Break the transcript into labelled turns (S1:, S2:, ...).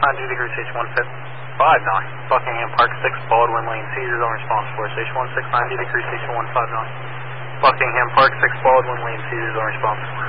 S1: 90 degrees, station 159. Buckingham Park 6, Baldwin Lane, seizures on response for station 1690 degrees, station 159. Buckingham Park 6, Baldwin Lane, seizures on response.